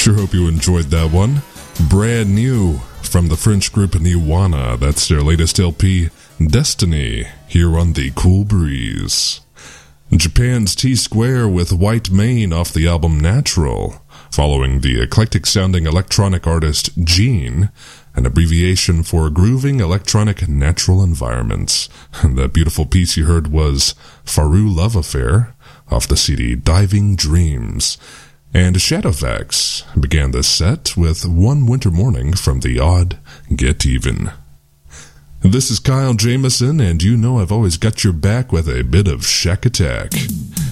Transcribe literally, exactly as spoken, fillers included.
Sure hope you enjoyed that one. Brand new from the French group Niwana. That's their latest L P, Destiny, here on the Cool Breeze. Japan's T-Square with White Mane off the album Natural, following the eclectic-sounding electronic artist Gene, an abbreviation for Grooving Electronic Natural Environments. That beautiful piece you heard was Faru Love Affair, off the C D Diving Dreams. And Shadowfax began this set with One Winter Morning from the Odd Get Even. This is Kyle Jameson, and you know I've always got your back with a bit of Shack Attack.